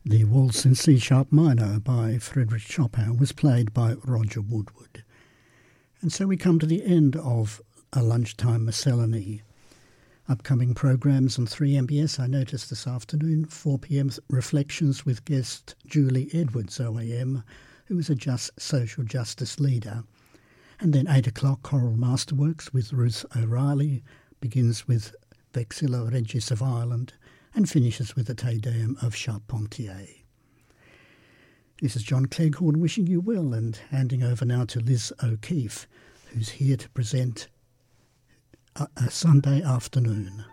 The Waltz in C-sharp minor by Frédéric Chopin was played by Roger Woodward. And so we come to the end of a lunchtime miscellany. Upcoming programmes on 3MBS, I noticed this afternoon, 4 p.m. Reflections with guest Julie Edwards, OAM, who is a social justice leader. And then 8 o'clock, Choral Masterworks with Ruth O'Reilly, begins with Vexilla Regis of Ireland, and finishes with the Te Deum of Charpentier. This is John Cleghorn wishing you well and handing over now to Liz O'Keefe, who's here to present A Sunday Afternoon.